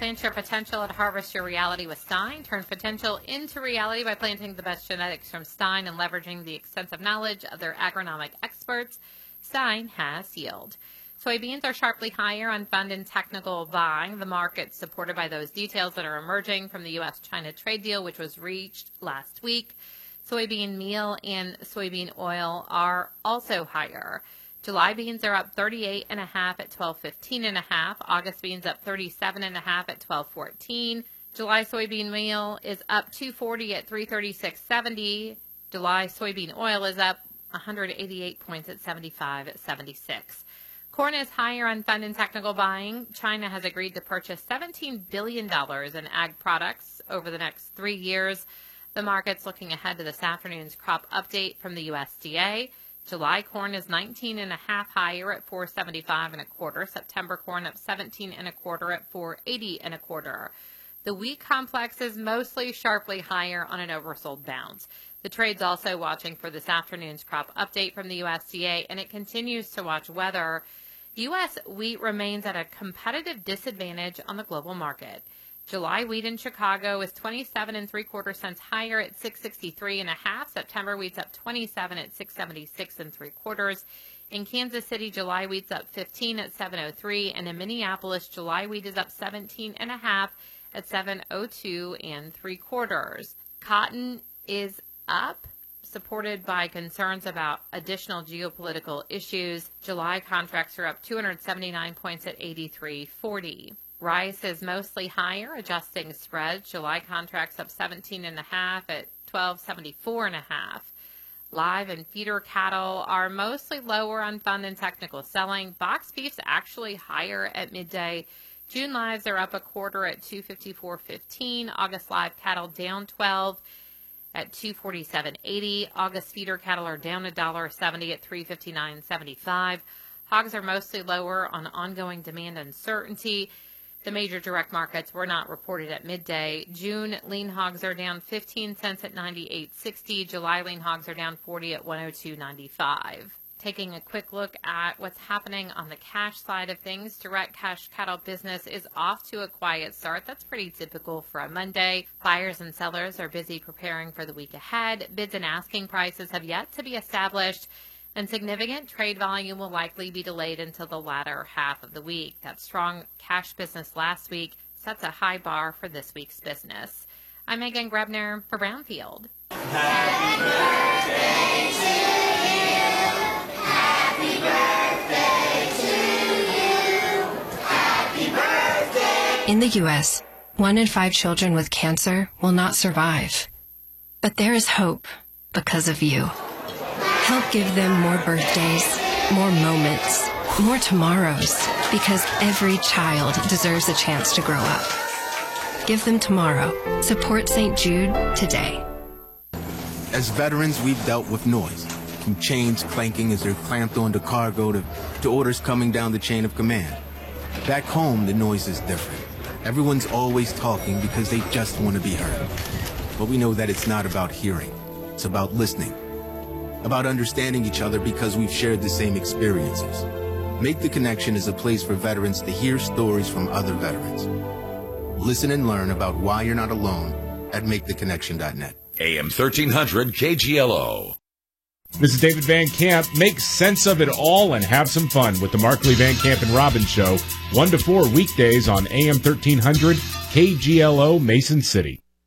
Plant your potential and harvest your reality with Stein. Turn potential into reality by planting the best genetics from Stein and leveraging the extensive knowledge of their agronomic experts. Stein has yield. Soybeans are sharply higher on fund and technical buying. The market's supported by those details that are emerging from the U.S.-China trade deal, which was reached last week. Soybean meal and soybean oil are also higher. July beans are up 38.5 at 12.15.5. August beans up 37.5 at 12.14. July soybean meal is up 240 at 336.70. July soybean oil is up 188 points at 75 at 76. Corn is higher on fund and technical buying. China has agreed to purchase $17 billion in ag products over the next 3 years. The market's looking ahead to this afternoon's crop update from the USDA. July corn is 19.5 higher at 4.7525. September corn up 17.25 at 4.8025. The wheat complex is mostly sharply higher on an oversold bounce. The trade's also watching for this afternoon's crop update from the USDA, and it continues to watch weather. U.S. wheat remains at a competitive disadvantage on the global market. July wheat in Chicago is 27.75 cents higher at 6.63.5. September wheat's up 27 at 6.76.75. In Kansas City, July wheat's up 15 at 7.03, and in Minneapolis, July wheat is up 17.5 at 7.02.75. Cotton is up, supported by concerns about additional geopolitical issues. July contracts are up 279 points at 83.40. Rice is mostly higher, adjusting spreads. July contracts up 17.5 at 12.74.5. Live and feeder cattle are mostly lower on fund and technical selling. Box beef's actually higher at midday. June lives are up 1/4 at 254.15. August live cattle down 12 at 247.80. August feeder cattle are down $1.70 at 359.75. Hogs are mostly lower on ongoing demand uncertainty. The major direct markets were not reported at midday. June lean hogs are down 15 cents at 98.60. July lean hogs are down 40 at 102.95. Taking a quick look at what's happening on the cash side of things, direct cash cattle business is off to a quiet start. That's pretty typical for a Monday. Buyers and sellers are busy preparing for the week ahead. Bids and asking prices have yet to be established, and significant trade volume will likely be delayed until the latter half of the week. That strong cash business last week sets a high bar for this week's business. I'm Megan Grebner for Brownfield. Happy birthday to you. Happy birthday to you. Happy birthday. In the U.S., 1 in 5 children with cancer will not survive. But there is hope because of you. Help give them more birthdays, more moments, more tomorrows, because every child deserves a chance to grow up. Give them tomorrow. Support St. Jude today. As veterans, we've dealt with noise, from chains clanking as they're clamped onto cargo to orders coming down the chain of command. Back home, the noise is different. Everyone's always talking because they just want to be heard. But we know that it's not about hearing. It's about listening. About understanding each other because we've shared the same experiences. Make the Connection is a place for veterans to hear stories from other veterans. Listen and learn about why you're not alone at maketheconnection.net. AM 1300 KGLO. This is David Van Camp. Make sense of it all and have some fun with the Markley, Van Camp, and Robbins Show, 1 to 4 weekdays on AM 1300 KGLO Mason City.